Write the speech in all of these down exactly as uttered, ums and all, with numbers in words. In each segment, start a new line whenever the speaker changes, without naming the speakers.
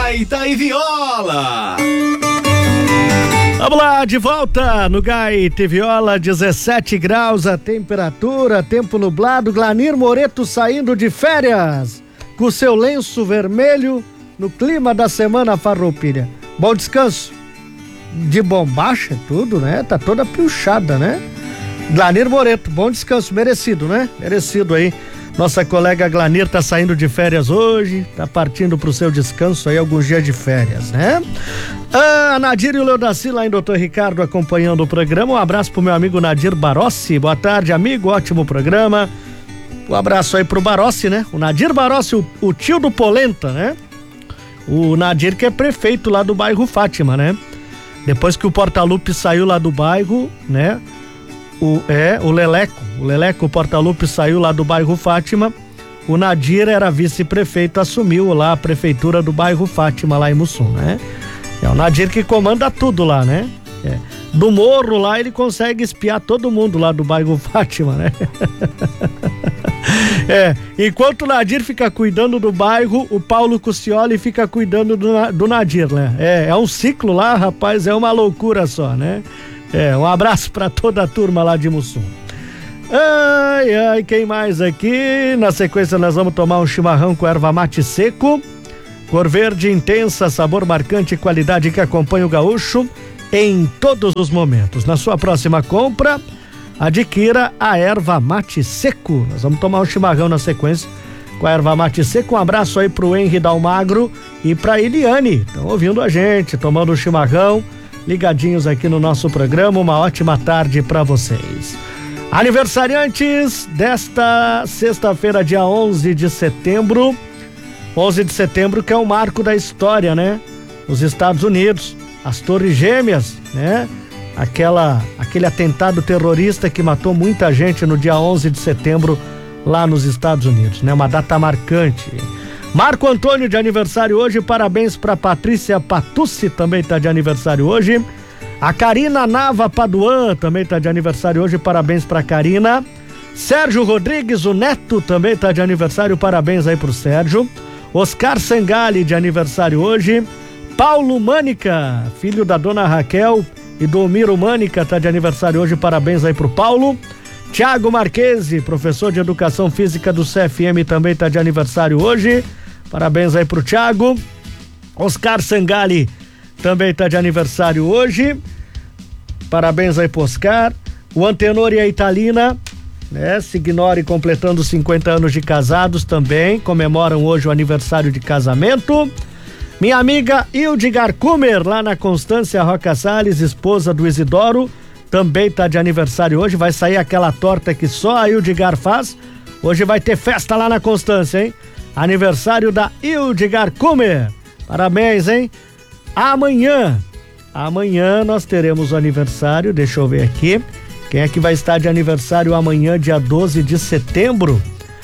Gaita e Viola.
Vamos lá, de volta no Gaita e Viola, dezessete graus a temperatura, tempo nublado. Glanir Moreto saindo de férias com seu lenço vermelho no clima da semana farroupilha. Bom descanso. De bombacha tudo, né? Tá toda piochada, né? Glanir Moreto, bom descanso, merecido, né? Merecido aí. Nossa colega Glanir tá saindo de férias hoje, tá partindo pro seu descanso aí, alguns dias de férias, né? Ah, a Nadir e o Leodaci lá em doutor Ricardo acompanhando o programa. Um abraço pro meu amigo Nadir Barossi. Boa tarde, amigo, ótimo programa. Um abraço aí pro Barossi, né? O Nadir Barossi, o, o tio do Polenta, né? O Nadir que é prefeito lá do bairro Fátima, né? Depois que o Portalupe saiu lá do bairro, né? O, é, o Leleco, o Leleco, o Portalupe saiu lá do bairro Fátima, o Nadir era vice-prefeito, assumiu lá a prefeitura do bairro Fátima, lá em Mussum, né? É o Nadir que comanda tudo lá, né? É. Do morro lá ele consegue espiar todo mundo lá do bairro Fátima, né? É, enquanto o Nadir fica cuidando do bairro, o Paulo Custioli fica cuidando do, do Nadir, né? É, é um ciclo lá, rapaz, é uma loucura só, né? É, um abraço pra toda a turma lá de Mussum. Ai, ai, quem mais aqui? Na sequência nós vamos tomar um chimarrão com erva mate seco, cor verde intensa, sabor marcante e qualidade que acompanha o gaúcho em todos os momentos. Na sua próxima compra, adquira a erva mate seco. Nós vamos tomar um chimarrão na sequência com a erva mate seco. Um abraço aí pro Henri Dalmagro e pra Eliane, estão ouvindo a gente, tomando um chimarrão, ligadinhos aqui no nosso programa. Uma ótima tarde para vocês. Aniversariantes desta sexta-feira, dia onze de setembro. onze de setembro, que é o marco da história, né? Os Estados Unidos, as Torres Gêmeas, né? Aquela, aquele atentado terrorista que matou muita gente no dia onze de setembro lá nos Estados Unidos, né? Uma data marcante. Marco Antônio de aniversário hoje, parabéns para Patrícia Patucci, também tá de aniversário hoje. A Karina Nava Paduan também tá de aniversário hoje, parabéns para Karina. Sérgio Rodrigues, o neto, também tá de aniversário, parabéns aí pro Sérgio. Oscar Sangali de aniversário hoje. Paulo Mânica, filho da dona Raquel e do Miro Mânica, tá de aniversário hoje, parabéns aí pro Paulo. Tiago Marquese, professor de Educação Física do C F M, também tá de aniversário hoje, parabéns aí pro Tiago. Oscar Sangali também tá de aniversário hoje, parabéns aí pro Oscar. O Antenor e a Italina, né, Signore completando cinquenta anos de casados, também comemoram hoje o aniversário de casamento. Minha amiga Ildigar Kumer, lá na Constância Roca Salles, esposa do Isidoro, também tá de aniversário hoje. Vai sair aquela torta que só a Ildigar faz. Hoje vai ter festa lá na Constância, hein? Aniversário da Ildigar Kumer. Parabéns, hein? Amanhã, amanhã nós teremos o aniversário, deixa eu ver aqui. Quem é que vai estar de aniversário amanhã, dia doze de setembro?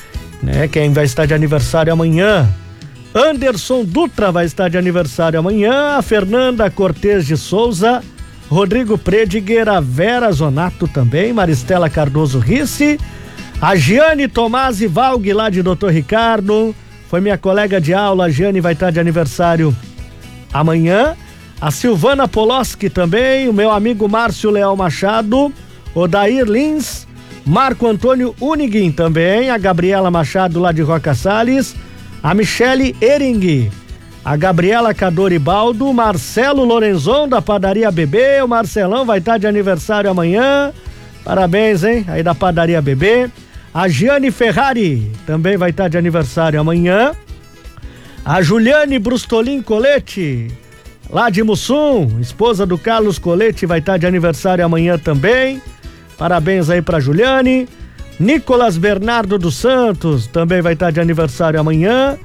Né? Quem vai estar de aniversário amanhã? Anderson Dutra vai estar de aniversário amanhã. A Fernanda Cortez de Souza, Rodrigo Prediger, a Vera Zonato também, Maristela Cardoso Risse, a Giane Tomasi Valg lá de doutor Ricardo, foi minha colega de aula. A Giane vai estar de aniversário amanhã. A Silvana Poloski também, o meu amigo Márcio Leal Machado, Odair Lins, Marco Antônio Uniguin também, a Gabriela Machado lá de Roca Salles, a Michele Ering, a Gabriela Cadoribaldo, Marcelo Lorenzon da Padaria Bebê, o Marcelão vai estar de aniversário amanhã, parabéns, hein, aí da Padaria Bebê. A Giane Ferrari também vai estar de aniversário amanhã. A Juliane Brustolin Colete, lá de Mussum, esposa do Carlos Colete, vai estar de aniversário amanhã também, parabéns aí pra Juliane. Nicolas Bernardo dos Santos também vai estar de aniversário amanhã,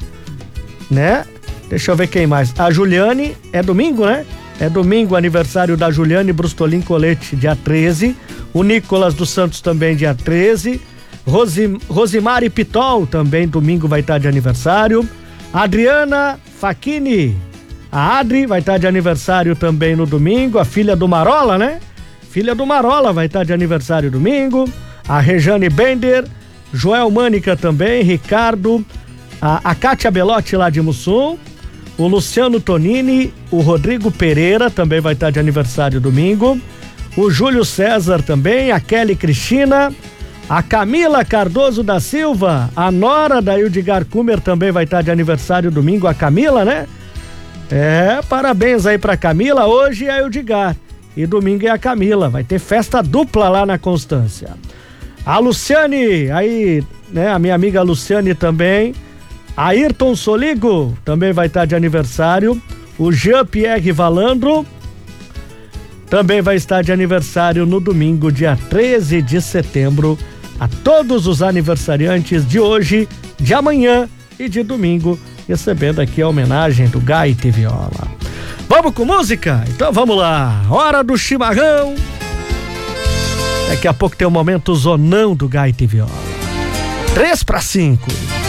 né? Deixa eu ver quem mais. A Juliane, é domingo, né? É domingo, aniversário da Juliane Brustolin Colete, dia treze. O Nicolas dos Santos também, dia treze. Rosi, Rosimari Pitol também, domingo, vai estar de aniversário. Adriana Facchini, a Adri, vai estar de aniversário também no domingo. A filha do Marola, né? Filha do Marola vai estar de aniversário domingo. A Rejane Bender, Joel Mânica também, Ricardo, a, a Kátia Belotti lá de Mussum, o Luciano Tonini, o Rodrigo Pereira também vai estar de aniversário domingo, o Júlio César também, a Kelly Cristina, a Camila Cardoso da Silva, a nora da Ildigar Kumer também vai estar de aniversário domingo, a Camila, né? É, parabéns aí pra Camila, hoje é a Ildigar e domingo é a Camila, vai ter festa dupla lá na Constância. A Luciane, aí, né, a minha amiga Luciane também, Ayrton Soligo também vai estar de aniversário, o Jean-Pierre Valandro também vai estar de aniversário no domingo, dia treze de setembro. A todos os aniversariantes de hoje, de amanhã e de domingo, recebendo aqui a homenagem do Gaita e Viola. Vamos com música? Então vamos lá, hora do chimarrão. Daqui a pouco tem o momento zonão do Gaita e Viola. Três para cinco.